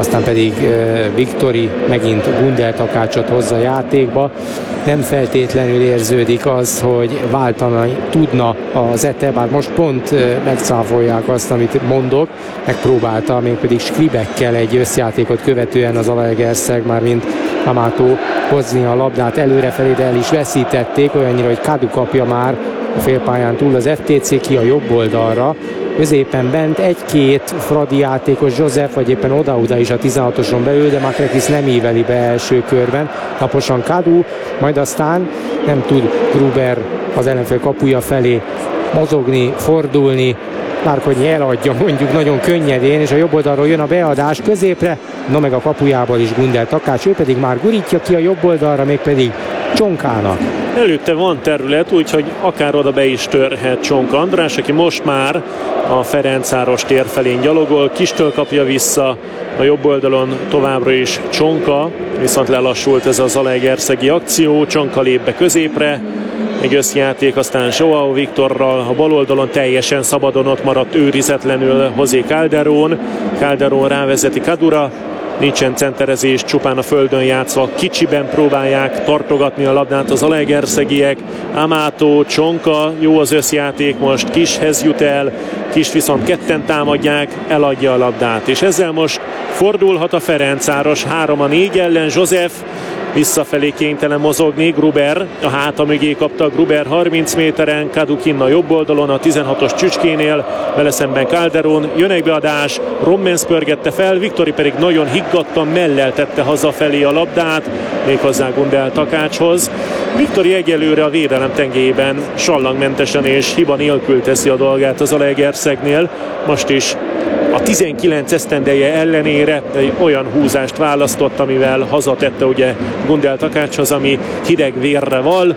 aztán pedig Viktori megint Gundel Takácsot hozza játékba. Nem feltétlenül érződik az, hogy váltani tudna az Ete, bár most pont megcáfolják azt, amit mondok. Megpróbálta mégpedig Skribekkel egy összjátékot követően az Zalaegerszeg, mármint Amato hozni a labdát előrefelé, de el is veszítették, olyannyira, hogy Kadu kapja már a félpályán túl az FTC ki a jobb oldalra. Középen bent egy-két Fradi játékos, József vagy éppen oda-oda is a 16-oson belül, de Makrekis nem íveli be első körben. Taposan Kadu, majd aztán nem tud Gruber az ellenfél kapuja felé mozogni, fordulni, Márkonyi eladja mondjuk nagyon könnyedén, és a jobb oldalról jön a beadás középre, no meg a kapujából is Gundel Takács, ő pedig már gurítja ki a jobb oldalra, mégpedig Csonkának. Előtte van terület, úgyhogy akár oda be is törhet Csonka András, aki most már a Ferencváros tér felén gyalogol, Kistől kapja vissza, a jobb oldalon továbbra is Csonka, viszont lelassult ez a zalaegerszegi akció, Csonka lép be középre, egy összjáték, aztán Joao Viktorral a bal oldalon teljesen szabadon ott maradt őrizetlenül José Calderón. Calderón rávezeti Kadura, nincsen centerezés, csupán a földön játszva, kicsiben próbálják tartogatni a labdát az zalaegerszegiek. Amato, Csonka, jó az összjáték, most Kishez jut el, Kis viszont ketten támadják, eladja a labdát, és ezzel most fordulhat a Ferencváros 3-4 ellen. József visszafelé kénytelen mozogni, Gruber a háta mögé kapta, Gruber 30 méteren, Kadu kinn a jobb oldalon a 16-os csücskénél, vele szemben Calderón, jön egy beadás, Rommens pörgette fel, Viktori pedig nagyon higgadtan mellel tette hazafelé a labdát, méghozzá Gundel Takácshoz. Viktori egyelőre a védelem tengelyében sallangmentesen és hiba nélkül teszi a dolgát az Zalaegerszegnél, most is a 19 esztendeje ellenére egy olyan húzást választott, amivel hazatette ugye Gundel Takácshoz, ami hideg vérre val.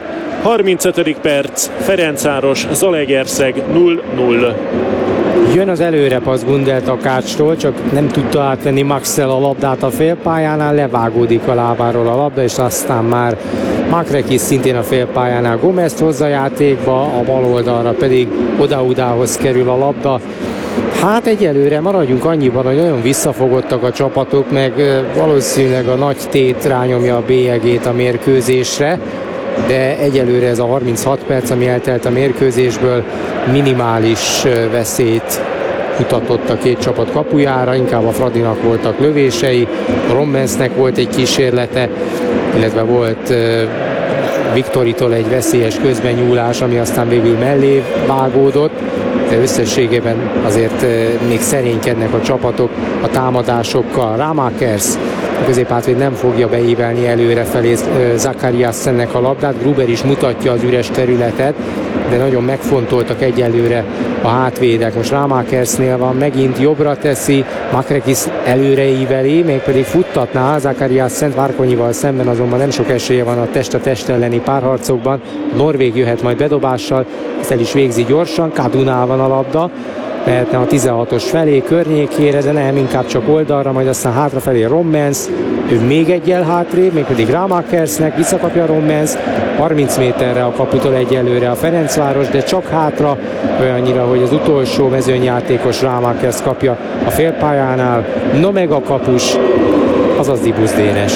35. perc, Ferencváros, Zalaegerszeg 0-0. Jön az előrepassz Gundel Takácstól, csak nem tudta átvenni Maxel a labdát a félpályánál, levágódik a lábáról a labda, és aztán már Makrekis szintén a félpályánál Gomezt hozza játékba, a bal oldalra pedig Oda-Udához kerül a labda. Hát egyelőre maradjunk annyiban, hogy nagyon visszafogottak a csapatok, meg valószínűleg a nagy tét rányomja a bélyegét a mérkőzésre, de egyelőre ez a 36 perc, ami eltelt a mérkőzésből, minimális veszélyt mutatott a két csapat kapujára, inkább a Fradinak voltak lövései, Rommensnek volt egy kísérlete, illetve volt Viktoritól egy veszélyes közbennyúlás, ami aztán végül mellé vágódott, de összességében azért még szerénykednek a csapatok a támadásokkal. Rámakers a középátvéd nem fogja beívelni előrefelé Zakariassennek a labdát, Gruber is mutatja az üres területet, de nagyon megfontoltak egyelőre a hátvédek. Most Rámakersnél van, megint jobbra teszi, Makrekis előreíveli, mégpedig futtatná Zakariassent, Várkonyival szemben azonban nem sok esélye van a test elleni párharcokban. Norvég jöhet majd bedobással, ezt el is végzi gyorsan, Kadunál van a labda, mehetne a 16-os felé, környékére, de nem, inkább csak oldalra, majd aztán hátrafelé Rommens, ő még egyel hátrébb, mégpedig Rámakersnek, visszakapja Rommens, 30 méterre a kaputól egyelőre a Ferencváros, de csak hátra, olyannyira, hogy az utolsó mezőnyjátékos Rámakers kapja a félpályánál, no meg a kapus, azaz Dibusz Dénes.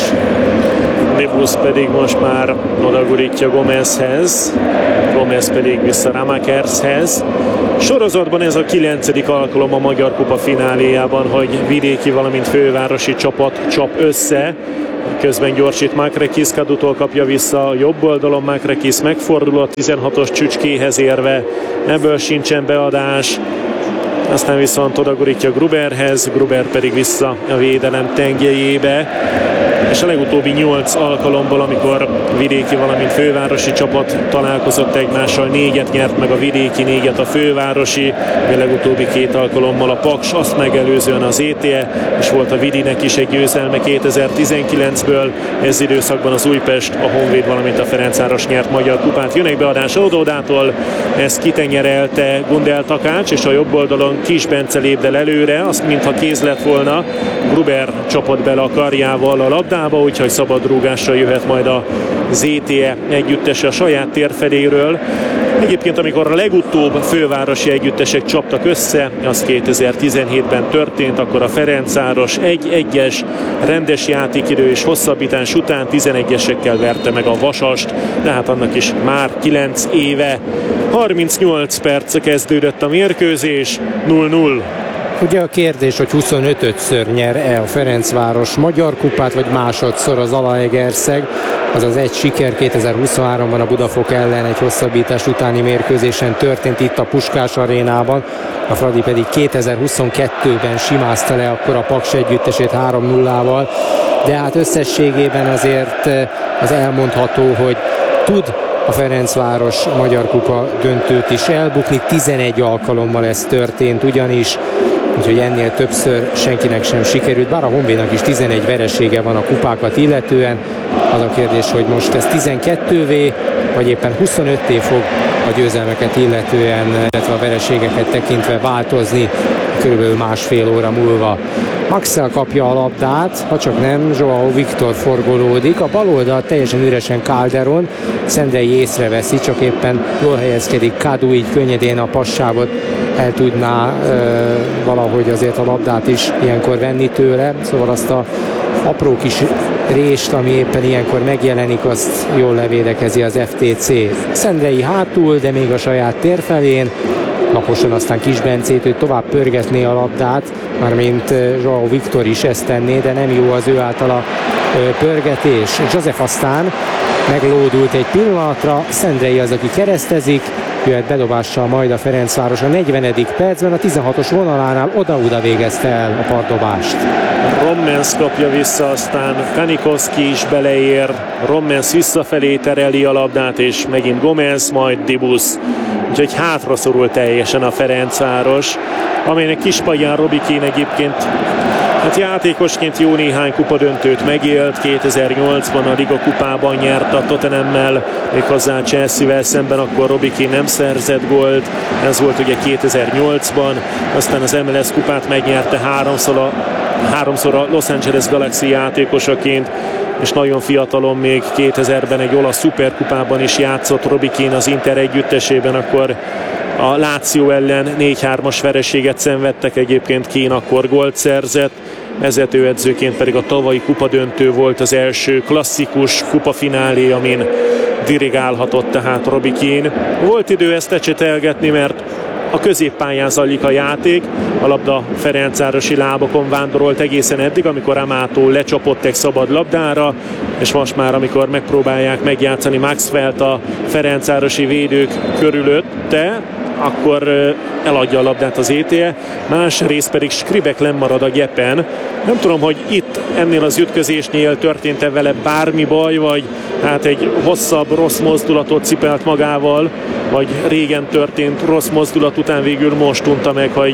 Dibusz pedig most már odagurítja Gomezhez, Gomez pedig vissza Rámakershez. Sorozatban ez a 9. alkalom a Magyar Kupa fináléjában, hogy vidéki, valamint fővárosi csapat csap össze. Közben gyorsít Makrekis, Kadutól kapja vissza a jobb oldalon, Makrekis megfordul a 16-os csücskéhez érve, ebből sincsen beadás. Aztán viszont odagurítja Gruberhez, Gruber pedig vissza a védelem tengelyébe. És a legutóbbi 8 alkalomból, amikor vidéki, valamint fővárosi csapat találkozott egymással, 4-et nyert meg a vidéki, 4-et a fővárosi, a legutóbbi 2 alkalommal a Paks, azt megelőzően az ETE, és volt a Vidinek is egy győzelme 2019-ből, ez időszakban az Újpest, a Honvéd, valamint a Ferencváros nyert magyar kupát. Jön egy beadás Oda-Udától, ez kitenyerelte Gundel Takács, és a jobb oldalon Kis Bence lépdel előre, azt mintha kéz lett volna, Gruber csapott bele a karjával a labdába, úgyhogy szabad rúgásra jöhet majd a ZTE együttese a saját térfeléről. Egyébként amikor a legutóbb fővárosi együttesek csaptak össze, az 2017-ben történt, akkor a Ferencváros 1-1-es rendes játékidő és hosszabbítás után 11-esekkel verte meg a Vasast, tehát annak is már 9 éve. 38 perc kezdődött a mérkőzés, 0-0. Ugye a kérdés, hogy 25-ször nyer-e a Ferencváros magyar kupát, vagy másodszor az Zalaegerszeg. Azaz egy siker 2023-ban a Budafok ellen egy hosszabbítás utáni mérkőzésen történt itt a Puskás arénában. A Fradi pedig 2022-ben simázta le akkor a Paks együttesét 3-0-val. De hát összességében azért az elmondható, hogy tud a Ferencváros magyar kupa döntőt is elbukni. 11 alkalommal ez történt ugyanis, úgyhogy ennél többször senkinek sem sikerült, bár a Honvédnak is 11 veresége van a kupákat illetően. Az a kérdés, hogy most ez 12-vé, vagy éppen 25-té fog a győzelmeket illetően, illetve a vereségeket tekintve változni körülbelül másfél óra múlva. Maxel kapja a labdát, ha csak nem, João Viktor forgolódik. A bal oldal teljesen üresen Calderon, Szendrei észreveszi, csak éppen jól helyezkedik Kadu, így könnyedén a passávot el tudná valahogy azért a labdát is ilyenkor venni tőle. Szóval azt a apró kis rést, ami éppen ilyenkor megjelenik, azt jól levédekezi az FTC. Szendrei hátul, de még a saját tér felén. Laposan aztán Kis Bencét, hogy tovább pörgetné a labdát, mármint João Viktor is ezt tenné, de nem jó az ő általa pörgetés. Joseph aztán meglódult egy pillanatra, Szendrei az, aki keresztezik, jöhet bedobással majd a Ferencváros a 40. percben, a 16-os vonalánál oda-oda végezte el a pardobást. Rommens kapja vissza, aztán Kanikoski is beleér, Rommens visszafelé tereli a labdát, és megint Gomez, majd Dibusz. Úgyhogy hátra szorul teljesen a Ferencváros, amelynek Kispagyán Robi Keane egyébként hát játékosként jó néhány kupadöntőt megélt. 2008-ban a Liga kupában nyert a Tottenhammel, méghozzá a Chelsea-vel szemben, akkor Robi Keane nem szerzett gólt. Ez volt ugye 2008-ban, aztán az MLS kupát megnyerte háromszor a Los Angeles Galaxy játékosaként, és nagyon fiatalon még 2000-ben egy olasz szuperkupában is játszott Robi Keane az Inter együttesében, akkor a Lazio ellen 4-3-as vereséget szenvedtek, egyébként Keane akkor gólt szerzett, vezetőedzőként pedig a tavalyi kupadöntő volt az első klasszikus kupafinálé, amin dirigálhatott tehát Robi Keane. Volt idő ezt ecsetelgetni, mert a középpályán zajlik a játék, a labda ferencvárosi lábokon vándorolt egészen eddig, amikor Amato lecsapott egy szabad labdára, és most már, amikor megpróbálják megjátszani Maxwellt a ferencvárosi védők körülötte, akkor eladja a labdát az ETE, másrészt pedig Skribek lemarad a gyepen. Nem tudom, hogy itt ennél az ütközésnél történt-e vele bármi baj, vagy hát egy hosszabb rossz mozdulatot cipelt magával, vagy régen történt rossz mozdulat után végül most unta meg, hogy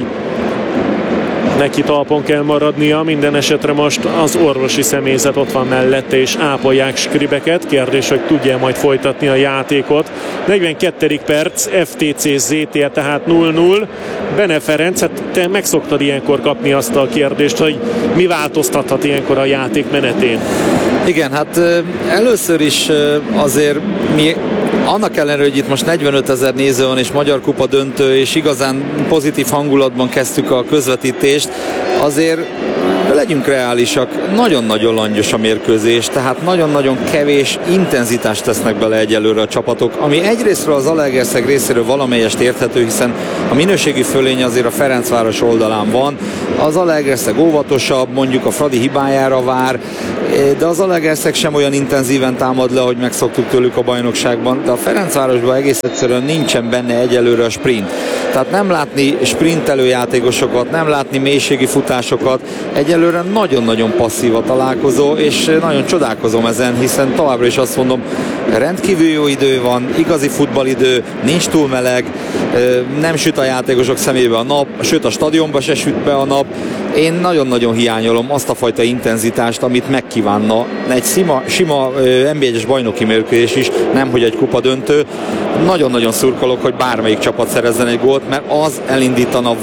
neki talpon kell maradnia. Minden esetre most az orvosi személyzet ott van mellette, és ápolják Skribeket. Kérdés, hogy tudja majd folytatni a játékot. 42. perc, FTC ZT, tehát 0-0. Bene Ferenc, hát te megszoktad ilyenkor kapni azt a kérdést, hogy mi változtathat ilyenkor a játék menetén? Igen, hát először is azért mi annak ellenére, hogy itt most 45 000 néző van és Magyar Kupa döntő, és igazán pozitív hangulatban kezdtük a közvetítést, azért legyünk reálisak, nagyon-nagyon langyos a mérkőzés, tehát nagyon-nagyon kevés intenzitást tesznek bele egyelőre a csapatok, ami egyrésztről az Zalaegerszeg részéről valamelyest érthető, hiszen a minőségi fölény azért a Ferencváros oldalán van, az Zalaegerszeg óvatosabb, mondjuk a Fradi hibájára vár, de az Zalaegerszeg sem olyan intenzíven támad le, hogy megszoktuk tőlük a bajnokságban, de a Ferencvárosban egész egyszerűen nincsen benne egyelőre a sprint. Tehát nem látni sprintelő játékosokat, nem látni mélységi futásokat, egyelőre nagyon-nagyon passzív a találkozó, és nagyon csodálkozom ezen, hiszen továbbra is azt mondom, rendkívül jó idő van, igazi futballidő, nincs túl meleg, nem süt a játékosok szemébe a nap, sőt a stadionba se süt be a nap, Én nagyon-nagyon hiányolom azt a fajta intenzitást, amit megkívánna egy sima NB1-es bajnoki mérkőzés is, nemhogy egy kupadöntő. Nagyon-nagyon szurkolok, hogy bármelyik csapat szerezzen egy gólt, mert az elindítana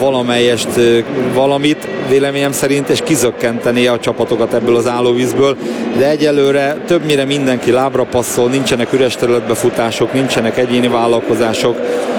valamit, véleményem szerint, és kizökkentené a csapatokat ebből az állóvízből, de egyelőre többnyire mindenki lábra passzol, nincsenek üres területbefutások, nincsenek egyéni vállalkozások.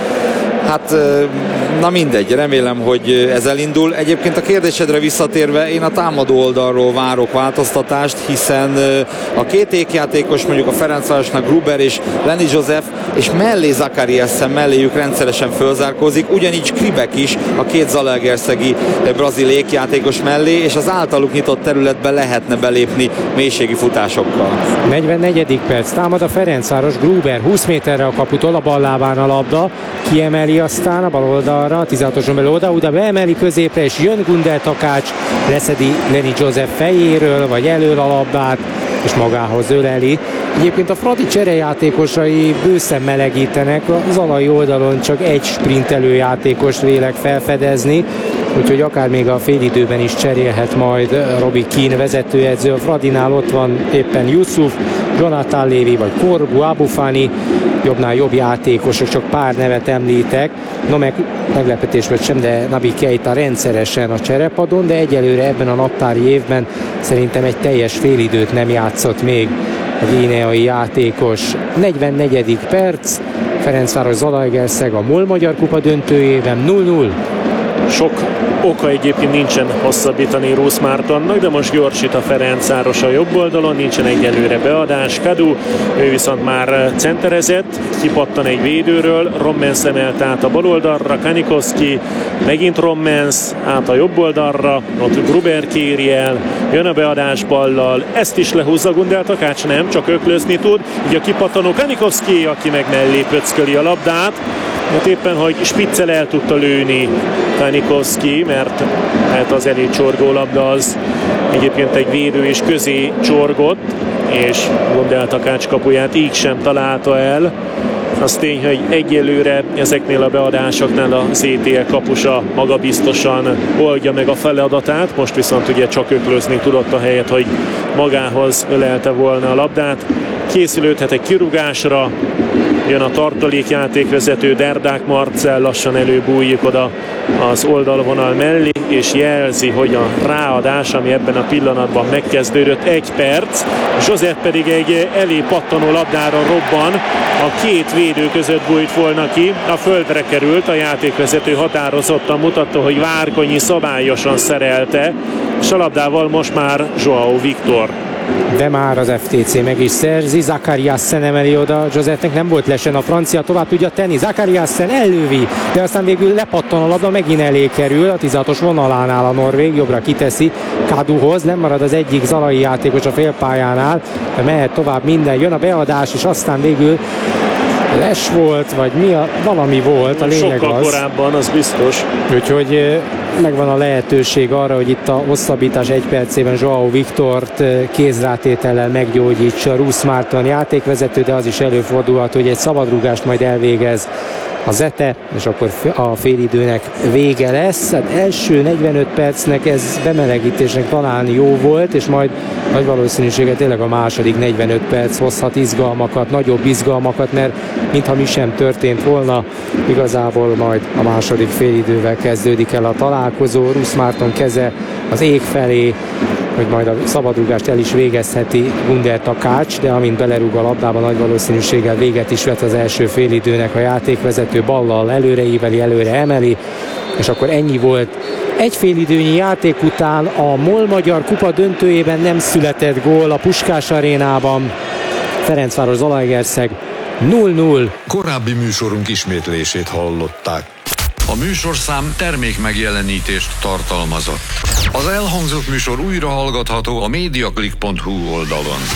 Hát, na mindegy, remélem, hogy ez elindul. Egyébként a kérdésedre visszatérve, én a támadó oldalról várok változtatást, hiszen a két ékjátékos, mondjuk a Ferencvárosnak Gruber és Lenny Joseph, és mellé Zacariasen melléjük rendszeresen fölzárkózik, ugyanígy Kribek is a két zalaegerszegi brazil ékjátékos mellé, és az általuk nyitott területbe lehetne belépni mélységi futásokkal. 44. perc, támad a Ferencváros, Gruber 20 méterre a kaputól, a bal lábán a labda, kiemeli aztán a bal oldalra, 16-oson belül oda beemeli középre, és jön Gundel Takács, leszedi Lenny Joseph fejéről, vagy elől a labdát, és magához öleli. Egyébként a Fradi cserejátékosai bőszen melegítenek, a Zalai oldalon csak egy sprintelő játékos vélek felfedezni, úgyhogy akár még a félidőben is cserélhet majd Robbie Keane vezetőedző. A Fradinál ott van éppen Yusuf, Jonathan Lévi vagy Korbu, Abufani, jobbnál jobb játékosok, csak pár nevet említek. No, meglepetés vagy sem, de Naby Keita rendszeresen a cserepadon, de egyelőre ebben a naptári évben szerintem egy teljes félidőt nem játszott még a guineai játékos. 44. perc, Ferencváros Zalaegerszeg a MOL Magyar Kupa döntőjében 0-0. Sok oka egyébként nincsen hosszabbítani Rusz Mártonnak, de most gyorsít a Ferencváros a jobb oldalon, nincsen egyelőre beadás. Kadu, ő viszont már centerezett, kipattan egy védőről, Rommens emelt át a bal oldalra, Kanikowski, megint Rommens át a jobb oldalra, ott Gruber kéri el, jön a beadás ballal, ezt is lehúzza Gundel Takács, nem, csak öklözni tud, így a kipattanó Kanikowski, aki meg mellé pöcköli a labdát. Hát éppen, hogy spiccel el tudta lőni Kanikowski, mert hát az elé csorgó labda az egyébként egy védő és közé csorgott, és Gundel Takács kapuját így sem találta el. Az tény, hogy egyelőre ezeknél a beadásoknál az ETL kapusa magabiztosan oldja meg a feladatát, most viszont ugye csak öklözni tudott a helyet, hogy magához ölelte volna a labdát. Készülődhet egy kirúgásra, jön a tartalékjátékvezető Derdák Marcell, lassan előbújik oda az oldalvonal mellé, és jelzi, hogy a ráadás, ami ebben a pillanatban megkezdődött, 1 perc, Joseph pedig egy elé pattanó labdára robban, a két védő között bújt volna ki, a földre került, a játékvezető határozottan mutatta, hogy Várkonyi szabályosan szerelte, és a labdával most már João Victor. De már az FTC meg is szerzi, Zacariasen emeli oda, Josephnek nem volt lesen, a francia tovább tudja tenni, Zacariasen ellövi, de aztán végül lepattan a labda, megint elé kerül, a 16-os vonalánál a norvég, jobbra kiteszi Kaduhoz, nem marad az egyik zalai játékos a félpályánál, de mehet tovább minden, jön a beadás, és aztán végül les volt, vagy valami volt, a lényeg sokkal az. korábban, az biztos. Úgyhogy megvan a lehetőség arra, hogy itt a hosszabbítás 1 percében João Victort kézrátétellel meggyógyítsa Rusz Márton játékvezető, de az is előfordulhat, hogy egy szabadrúgást majd elvégez a Zete, és akkor a félidőnek vége lesz. Hát első 45 percnek ez bemelegítésnek talán jó volt, és majd nagy valószínűséggel tényleg a második 45 perc hozhat izgalmakat, nagyobb izgalmakat, mert mintha mi sem történt volna, igazából majd a második félidővel kezdődik el a találkozó. Rusz Márton keze az ég felé, hogy majd a szabadrúgást el is végezheti Gundel Takács, de amint belerúg a labdába, nagy valószínűséggel véget is vet az első félidőnek, a játékvezető ballal előreíveli, előre emeli, és akkor ennyi volt. Egy félidőnyi játék után a MOL Magyar Kupa döntőjében nem született gól a Puskás Arénában. Ferencváros Zalaegerszeg 0-0. Korábbi műsorunk ismétlését hallották. A műsorszám termék megjelenítést tartalmazott. Az elhangzott műsor újra hallgatható a mediaclick.hu oldalon.